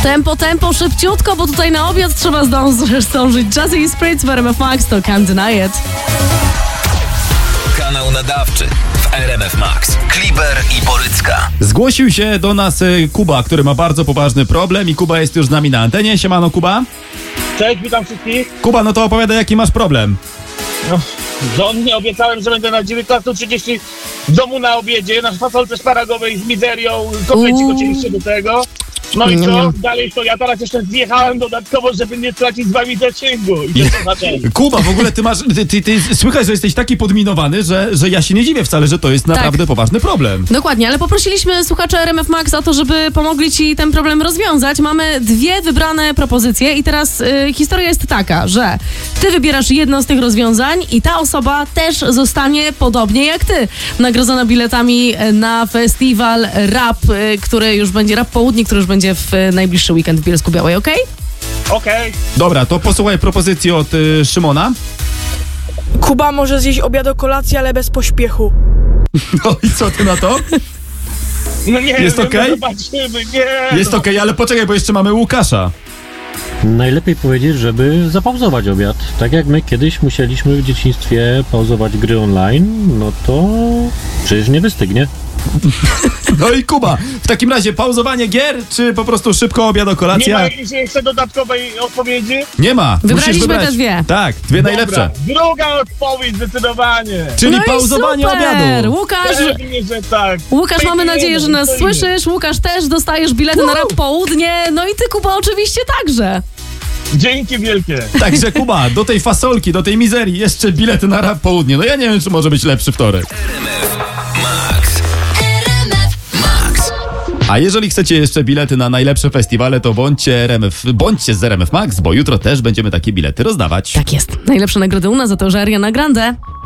Tempo, szybciutko, bo tutaj na obiad trzeba zdążyć. Jazzy i Spritz w RMF Max to Can't Deny It. Kanał nadawczy w RMF Max. Kliber i Borycka. Zgłosił się do nas Kuba, który ma bardzo poważny problem i Kuba jest już z nami na antenie. Siemano, Kuba. Cześć, witam wszystkich. Kuba, no to opowiadaj, jaki masz problem. No, żonie obiecałem, że będę na 19:30 w domu na obiedzie, na fasolce szparagowej z mizerią, kotlecik oczywiście do tego. No i co? Dalej to ja teraz jeszcze zjechałem dodatkowo, żeby nie stracić z wami zasięgu. I to znaczy. Kuba, w ogóle ty masz, ty słychać, że jesteś taki podminowany, że ja się nie dziwię wcale, że to jest naprawdę poważny problem. Dokładnie, ale poprosiliśmy słuchaczy RMF Max o to, żeby pomogli ci ten problem rozwiązać. Mamy 2 wybrane propozycje i teraz historia jest taka, że ty wybierasz jedno z tych rozwiązań i ta osoba też zostanie podobnie jak ty nagrodzona biletami na festiwal Rap, który już będzie Rap Południe, który już będzie w najbliższy weekend w Bielsku-Białej, okej? Okej. Dobra, to posłuchaj propozycji od Szymona. Kuba może zjeść obiad o kolacji, ale bez pośpiechu. No i co ty na to? No nie Jest wiem, okej? no zobaczymy, nie. Jest okej, ale poczekaj, bo jeszcze mamy Łukasza. Najlepiej powiedzieć, żeby zapauzować obiad. Tak jak my kiedyś musieliśmy w dzieciństwie pauzować gry online, no to przecież nie wystygnie. No i Kuba, w takim razie pauzowanie gier, czy po prostu szybko obiad o Nie kolacja? ma jakiejś jeszcze dodatkowej odpowiedzi? Nie ma. Wybraliśmy Musisz wybrać te 2. Tak, 2 najlepsze. Dobra, druga odpowiedź zdecydowanie. Czyli No i pauzowanie super! obiadu. Pewnie, że tak. Łukasz, mamy nadzieję, że nas Stoimy. słyszysz. Łukasz, też dostajesz bilety na Rap Południe. No i ty, Kuba, oczywiście także. Dzięki wielkie. Także Kuba, do tej fasolki, do tej mizerii jeszcze bilety na Rap Południe. No ja nie wiem, czy może być lepszy wtorek. Max. A jeżeli chcecie jeszcze bilety na najlepsze festiwale, to bądźcie z RMF Max, bo jutro też będziemy takie bilety rozdawać. Tak jest. Najlepsze nagrody u nas za to, że Ariana Grande.